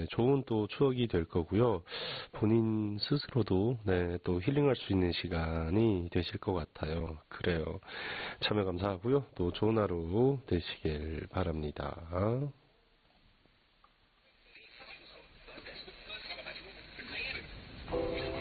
좋은 또 추억이 될 거고요. 본인 스스로도 또 힐링할 수 있는 시간이 되실 것 같아요. 그래요. 참여 감사하고요. 또 좋은 하루 되시길 바랍니다.